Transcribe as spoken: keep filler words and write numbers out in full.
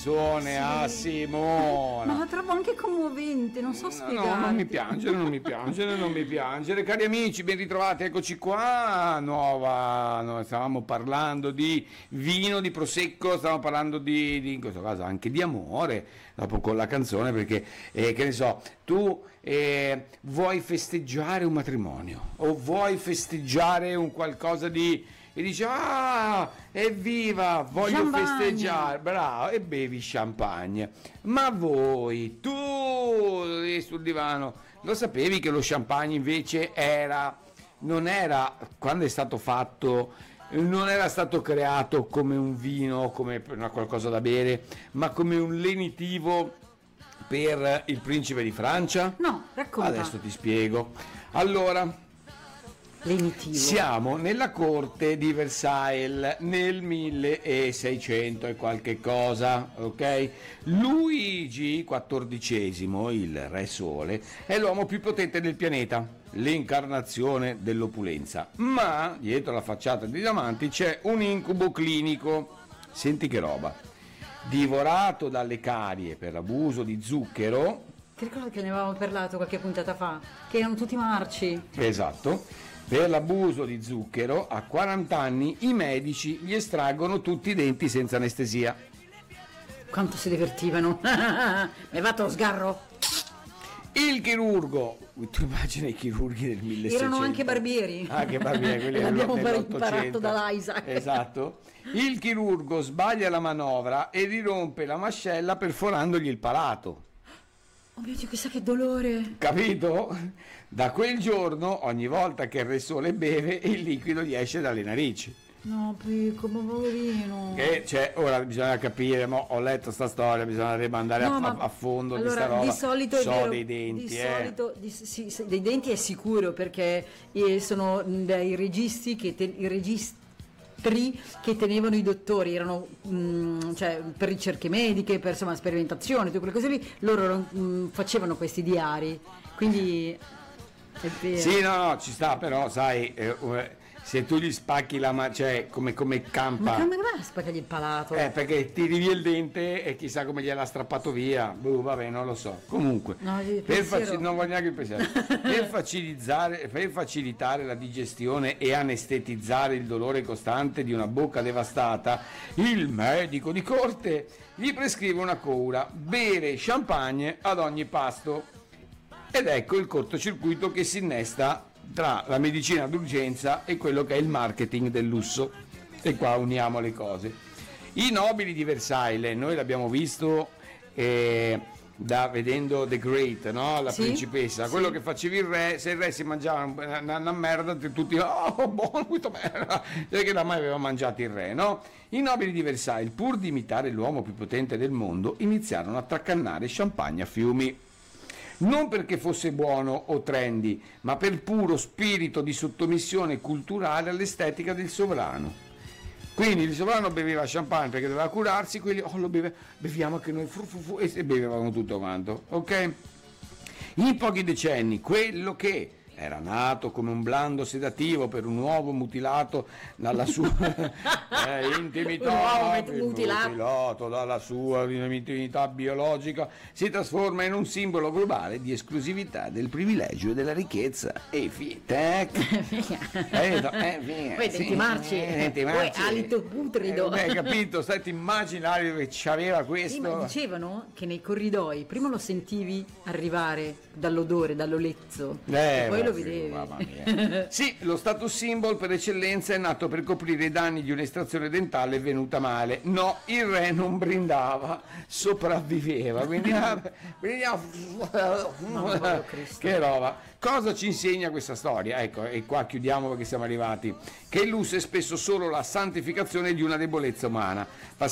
Sì. A Simona, ma la trovo anche commovente, non so spiegare. No, non mi piangere, non mi piangere, non mi piangere. Cari amici, ben ritrovati, eccoci qua. Nuova, noi stavamo parlando di vino, di prosecco, stavamo parlando di, di in questo caso anche di amore, dopo con la canzone, perché eh, che ne so, tu eh, vuoi festeggiare un matrimonio o vuoi festeggiare un qualcosa di... e dici, ah, evviva, voglio Champagne. festeggiare, bravo, e bevi champagne. Ma voi, tu lì sul divano, lo sapevi che lo champagne invece era, non era, quando è stato fatto, non era stato creato come un vino, come una qualcosa da bere, ma come un lenitivo per il principe di Francia? No, racconta. Adesso ti spiego. Allora... Lenitivo. Siamo nella corte di Versailles nel milleseicento e qualche cosa, ok? Luigi quattordicesimo, il Re Sole, è l'uomo più potente del pianeta, l'incarnazione dell'opulenza. Ma dietro la facciata di diamanti c'è un incubo clinico. Senti che roba. Divorato dalle carie per abuso di zucchero. Ti ricordi che ne avevamo parlato qualche puntata fa? Che erano tutti marci. Esatto. Per l'abuso di zucchero, a quaranta anni i medici gli estraggono tutti i denti senza anestesia. Quanto si divertivano. Mi è fatto lo sgarro. Il chirurgo, tu immagina i chirurghi del milleseicento. Erano anche barbieri. Anche barbieri, quelli l'abbiamo dell'Ottocento. imparato dall'Isaac. Esatto. Il chirurgo sbaglia la manovra e rirompe la mascella perforandogli il palato. Oh mio Dio, chissà che dolore. Capito? Da quel giorno, ogni volta che il Re Sole beve, il liquido gli esce dalle narici. No, piccolo, poverino. Che cioè, ora bisogna capire, mo, ho letto sta storia, bisognerebbe andare No, a, ma a fondo allora, di sta roba. di solito è so vero, dei denti, di eh. solito, di, sì, sì, dei denti è sicuro, perché eh, sono dai registi che te, i registri che tenevano i dottori, erano mh, cioè, per ricerche mediche, per insomma sperimentazioni, tutte quelle cose lì, loro mh, facevano questi diari, quindi è vero. Sì, no, no, ci sta, però sai, eh, se tu gli spacchi la mano, cioè come, come campa. Ma come va a spaccargli il palato? Eh, perché tiri via il dente e chissà come gliel'ha strappato via. Boh, vabbè, non lo so. Comunque, no, per faci- non voglio neanche il pensiero. per, facilizzare, per facilitare la digestione e anestetizzare il dolore costante di una bocca devastata, il medico di corte gli prescrive una cura: bere champagne ad ogni pasto. Ed ecco il cortocircuito che si innesta tra la medicina d'urgenza e quello che è il marketing del lusso. E qua uniamo le cose. I nobili di Versailles, noi l'abbiamo visto eh, da vedendo The Great, no? La sì? principessa, sì. Quello che facevi il re, se il re si mangiava una, una merda, tutti, oh, buono, questa merda, perché da mai aveva mangiato il re, no? I nobili di Versailles, pur di imitare l'uomo più potente del mondo, iniziarono a traccannare champagne a fiumi. Non perché fosse buono o trendy, ma per puro spirito di sottomissione culturale all'estetica del sovrano. Quindi il sovrano beveva champagne perché doveva curarsi, quelli oh, lo beve, beviamo anche noi, fu, fu, fu, e bevevano tutto quanto, ok? In pochi decenni, quello che era nato come un blando sedativo per un uovo mutilato dalla sua eh, intimità, mutilato. mutilato dalla sua intimità biologica, si trasforma in un simbolo globale di esclusività del privilegio e della ricchezza. E fitec, poi denti marci, poi alito putrido. Eh, hai capito? Stai, ti immagini che c'aveva questo? Sì, ma dicevano che nei corridoi prima lo sentivi arrivare dall'odore, dall'olezzo, eh, e poi lo vedevi. Mamma mia. Sì, lo status symbol per eccellenza è nato per coprire i danni di un'estrazione dentale venuta male. No, il re non brindava, sopravviveva. Quindi, quindi no, che roba. Cosa ci insegna questa storia? Ecco, e qua chiudiamo perché siamo arrivati. Che il lusso è spesso solo la santificazione di una debolezza umana.